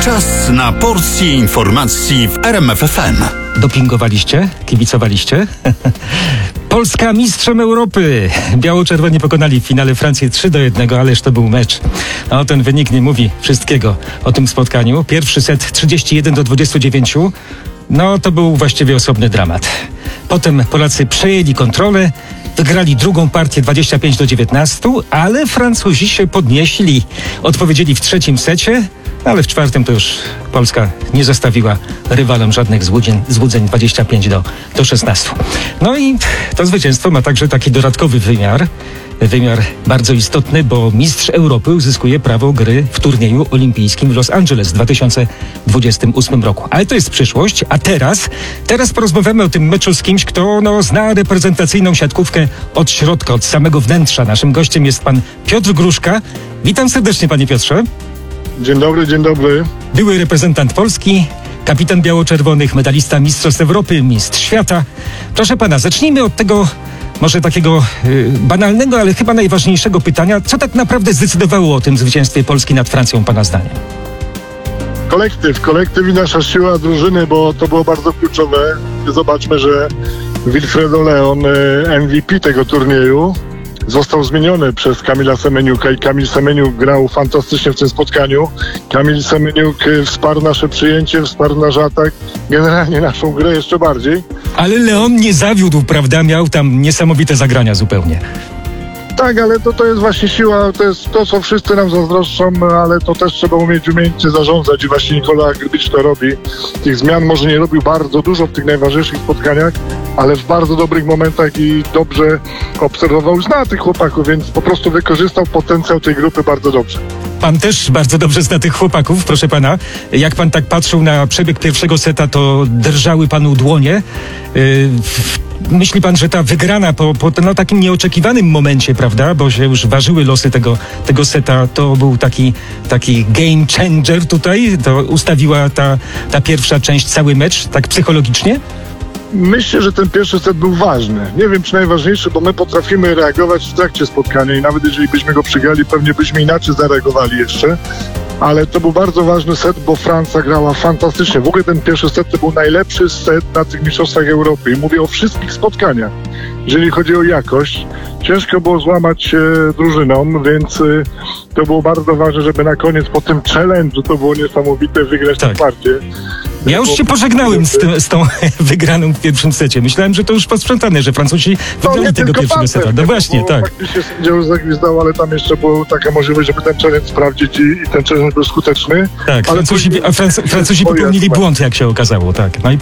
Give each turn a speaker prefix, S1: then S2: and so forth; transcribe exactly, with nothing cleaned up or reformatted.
S1: Czas na porcję informacji w R M F F M.
S2: Dopingowaliście? Kibicowaliście? Polska mistrzem Europy. Biało-czerwoni pokonali w finale Francję trzy do jednego, ależ to był mecz. No, ten wynik nie mówi wszystkiego o tym spotkaniu. Pierwszy set trzydzieści jeden do dwudziestu dziewięciu. No, to był właściwie osobny dramat. Potem Polacy przejęli kontrolę, wygrali drugą partię dwadzieścia pięć do dziewiętnastu, ale Francuzi się podnieśli. Odpowiedzieli w trzecim secie, ale w czwartym to już Polska nie zostawiła rywalom żadnych złudzeń, złudzeń dwadzieścia pięć do szesnastu. No i to zwycięstwo ma także taki dodatkowy wymiar. Wymiar bardzo istotny, bo mistrz Europy uzyskuje prawo gry w turnieju olimpijskim w Los Angeles w dwa tysiące dwudziestym ósmym roku. Ale to jest przyszłość, a teraz, teraz porozmawiamy o tym meczu z kimś, kto no, zna reprezentacyjną siatkówkę od środka, od samego wnętrza. Naszym gościem jest pan Piotr Gruszka. Witam serdecznie, panie Piotrze.
S3: Dzień dobry, dzień dobry.
S2: Były reprezentant Polski, kapitan biało-czerwonych, medalista Mistrzostw Europy, mistrz świata. Proszę pana, zacznijmy od tego może takiego y, banalnego, ale chyba najważniejszego pytania. Co tak naprawdę zdecydowało o tym zwycięstwie Polski nad Francją, pana zdaniem?
S3: Kolektyw, kolektyw i nasza siła drużyny, bo to było bardzo kluczowe. Zobaczmy, że Wilfredo Leon, M V P tego turnieju, został zmieniony przez Kamila Semeniuka i Kamil Semeniuk grał fantastycznie w tym spotkaniu. Kamil Semeniuk wsparł nasze przyjęcie, wsparł nasz atak, generalnie naszą grę jeszcze bardziej.
S2: Ale Leon nie zawiódł, prawda? Miał tam niesamowite zagrania zupełnie.
S3: Tak, ale to, to jest właśnie siła, to jest to, co wszyscy nam zazdroszczą, ale to też trzeba umieć umiejętnie zarządzać i właśnie Nikola Grbicz to robi. Tych zmian może nie robił bardzo dużo w tych najważniejszych spotkaniach, ale w bardzo dobrych momentach i dobrze obserwował, zna tych chłopaków, więc po prostu wykorzystał potencjał tej grupy bardzo dobrze.
S2: Pan też bardzo dobrze zna tych chłopaków, proszę pana. Jak pan tak patrzył na przebieg pierwszego seta, to drżały panu dłonie. Yy, myśli pan, że ta wygrana po, po no, takim nieoczekiwanym momencie, prawda, bo się już ważyły losy tego, tego seta, to był taki, taki game changer tutaj? To ustawiła ta, ta pierwsza część cały mecz, tak psychologicznie?
S3: Myślę, że ten pierwszy set był ważny. Nie wiem, czy najważniejszy, bo my potrafimy reagować w trakcie spotkania i nawet jeżeli byśmy go przegrali, pewnie byśmy inaczej zareagowali jeszcze. Ale to był bardzo ważny set, bo Francja grała fantastycznie. W ogóle ten pierwszy set to był najlepszy set na tych mistrzostwach Europy. I mówię o wszystkich spotkaniach, jeżeli chodzi o jakość. Ciężko było złamać się drużynom, więc y, to było bardzo ważne, żeby na koniec po tym challenge'u, to było niesamowite, wygrać
S2: tak.
S3: tę partię.
S2: Ja już się pożegnałem z, tym, z tą wygraną w pierwszym secie. Myślałem, że to już posprzątane, że Francuzi wygrali
S3: no,
S2: tego pierwszego seta. No właśnie, tak.
S3: Faktycznie sędzia już zagwizdał, ale tam jeszcze była taka możliwość, żeby ten challenge sprawdzić i, i ten challenge był skuteczny.
S2: Tak,
S3: ale
S2: Francuzi,
S3: później...
S2: a Franc- Francuzi popełnili błąd, jak się okazało, tak. No i